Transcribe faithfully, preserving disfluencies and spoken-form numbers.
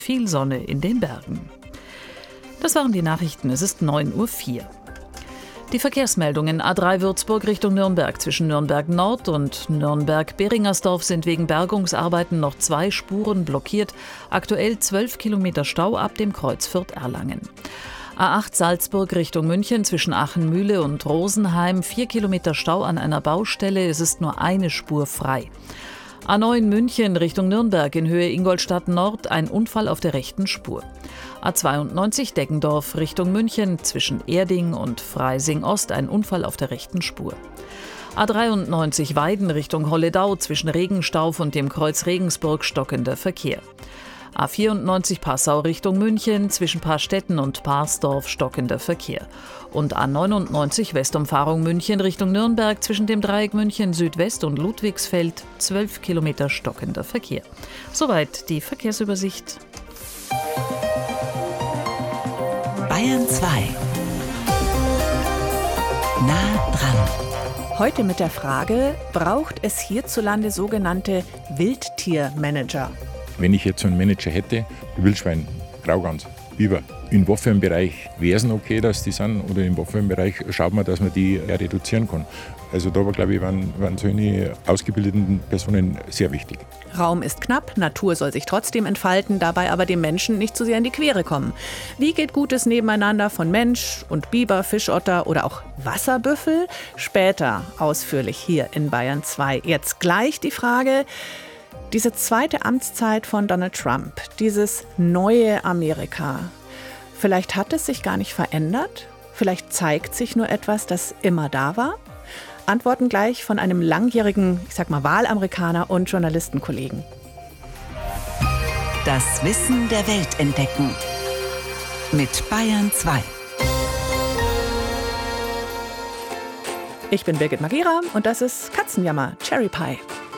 Viel Sonne in den Bergen. Das waren die Nachrichten. Es ist neun Uhr vier. Die Verkehrsmeldungen: A drei Würzburg Richtung Nürnberg. Zwischen Nürnberg Nord und Nürnberg-Beringersdorf sind wegen Bergungsarbeiten noch zwei Spuren blockiert. Aktuell zwölf Kilometer Stau ab dem Kreuzfurt Erlangen. A acht Salzburg Richtung München. Zwischen Achenmühle und Rosenheim vier Kilometer Stau an einer Baustelle. Es ist nur eine Spur frei. A neun München Richtung Nürnberg in Höhe Ingolstadt Nord, ein Unfall auf der rechten Spur. A zweiundneunzig Deggendorf Richtung München, zwischen Erding und Freising Ost, ein Unfall auf der rechten Spur. A dreiundneunzig Weiden Richtung Holledau, zwischen Regenstauf und dem Kreuz Regensburg stockender Verkehr. A vierundneunzig Passau Richtung München, zwischen Paarstetten und Parsdorf stockender Verkehr. Und A neunundneunzig Westumfahrung München Richtung Nürnberg, zwischen dem Dreieck München Südwest und Ludwigsfeld, zwölf Kilometer stockender Verkehr. Soweit die Verkehrsübersicht. Bayern zwei. Nah dran. Heute mit der Frage: Braucht es hierzulande sogenannte Wildtiermanager? Wenn ich jetzt so einen Manager hätte, Wildschwein, Graugans, Biber, im Waffenbereich wäre es okay, dass die sind, oder im Waffenbereich schaut man, dass man die ja reduzieren kann. Also da, glaube ich, waren, waren solche ausgebildeten Personen sehr wichtig. Raum ist knapp, Natur soll sich trotzdem entfalten, dabei aber dem Menschen nicht zu sehr in die Quere kommen. Wie geht gutes Nebeneinander von Mensch und Biber, Fischotter oder auch Wasserbüffel? Später ausführlich hier in Bayern zwei. Jetzt gleich die Frage: Diese zweite Amtszeit von Donald Trump, dieses neue Amerika, vielleicht hat es sich gar nicht verändert? Vielleicht zeigt sich nur etwas, das immer da war? Antworten gleich von einem langjährigen, ich sag mal, Wahlamerikaner und Journalistenkollegen. Das Wissen der Welt entdecken. Mit Bayern zwei. Ich bin Birgit Magira und das ist Katzenjammer Cherry Pie.